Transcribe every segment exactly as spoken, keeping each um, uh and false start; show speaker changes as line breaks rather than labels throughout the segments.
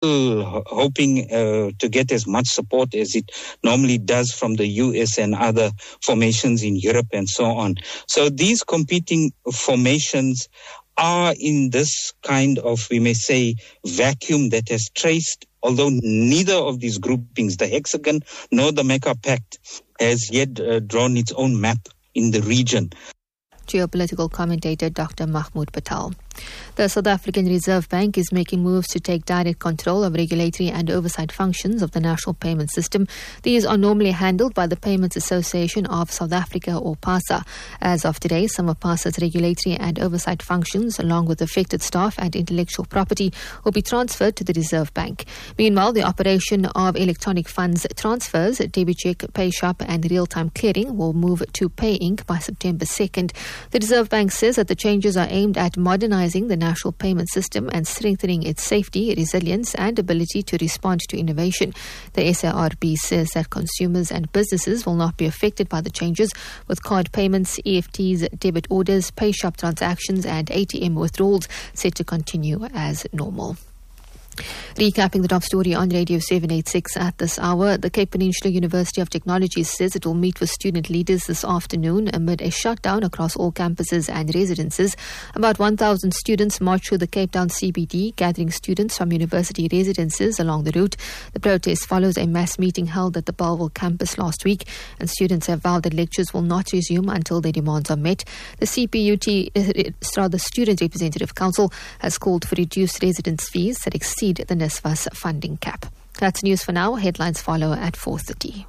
still hoping uh, to get as much support as it normally does from the U S and other formations in Europe and so on. So these competing formations are in this kind of, we may say, vacuum that has traced, although neither of these groupings, the Hexagon nor the Mecca Pact, has yet uh, drawn its own map in the region.
Geopolitical commentator Doctor Mahmoud Patel. The South African Reserve Bank is making moves to take direct control of regulatory and oversight functions of the national payment system. These are normally handled by the Payments Association of South Africa, or PASA. As of today, some of PASA's regulatory and oversight functions, along with affected staff and intellectual property, will be transferred to the Reserve Bank. Meanwhile, the operation of electronic funds transfers, debit check, pay shop and real-time clearing will move to Pay Incorporated by September second. The Reserve Bank says that the changes are aimed at modernizing the national payment system and strengthening its safety, resilience and ability to respond to innovation. The S A R B says that consumers and businesses will not be affected by the changes, with card payments, E F Ts, debit orders, pay shop transactions and A T M withdrawals set to continue as normal. Recapping the top story on Radio seven eighty-six at this hour, the Cape Peninsula University of Technology says it will meet with student leaders this afternoon amid a shutdown across all campuses and residences. About one thousand students marched through the Cape Town C B D, gathering students from university residences along the route. The protest follows a mass meeting held at the Bellville campus last week, and students have vowed that lectures will not resume until their demands are met. The C P U T, uh, the Student Representative Council, has called for reduced residence fees that exceed the NSFAS funding cap. That's news for now. Headlines follow at four thirty.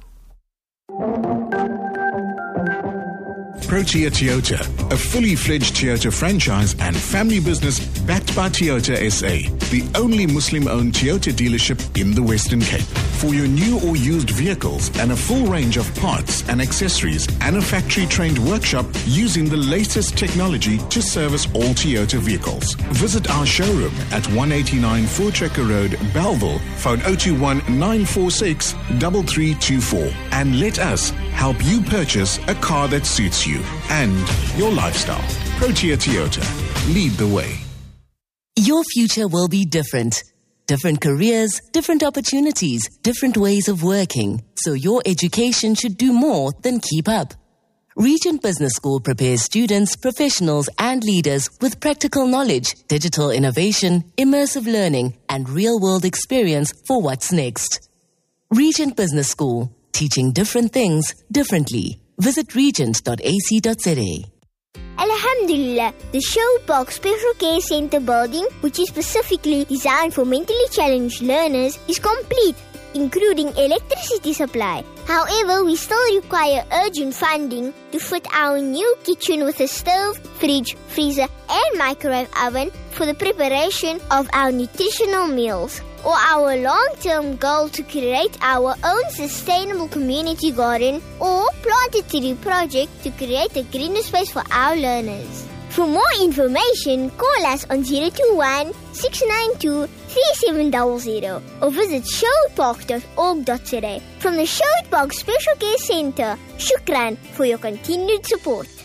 Protea Toyota, a fully fledged Toyota franchise and family business backed by Toyota S A, the only Muslim-owned Toyota dealership in the Western Cape. For your new or used vehicles and a full range of parts and accessories and a factory-trained workshop using the latest technology to service all Toyota vehicles. Visit our showroom at one eighty-nine Voortrekker Road, Bellville, phone zero two one nine four six three three two four, and let us help you purchase a car that suits you and your lifestyle. Protea Toyota. Lead the way.
Your future will be different. Different careers, different opportunities, different ways of working. So your education should do more than keep up. Regent Business School prepares students, professionals and leaders with practical knowledge, digital innovation, immersive learning and real-world experience for what's next. Regent Business School. Teaching different things differently. Visit regent dot a c dot z a.
Alhamdulillah, the Sherwood Park Special Care Centre building, which is specifically designed for mentally challenged learners, is complete, including electricity supply. However, we still require urgent funding to fit our new kitchen with a stove, fridge, freezer and microwave oven for the preparation of our nutritional meals, or our long-term goal to create our own sustainable community garden or plant a tree project to create a greener space for our learners. For more information, call us on zero two one six nine two three seven zero zero or visit sherwood park dot org dot za. From the Sherwood Park Special Care Centre, shukran for your continued support.